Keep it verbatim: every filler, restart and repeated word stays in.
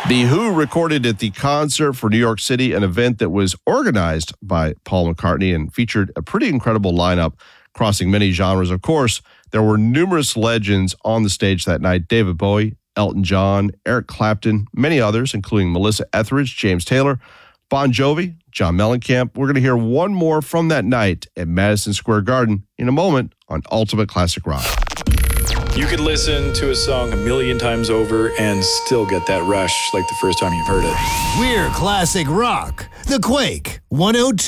The Who recorded at the Concert for New York City, an event that was organized by Paul McCartney and featured a pretty incredible lineup crossing many genres. Of course, there were numerous legends on the stage that night: David Bowie, Elton John, Eric Clapton, many others, including Melissa Etheridge, James Taylor, Bon Jovi, John Mellencamp. We're going to hear one more from that night at Madison Square Garden in a moment on Ultimate Classic Rock. You could listen to a song a million times over and still get that rush like the first time you've heard it. We're Classic Rock, The Quake, one oh two.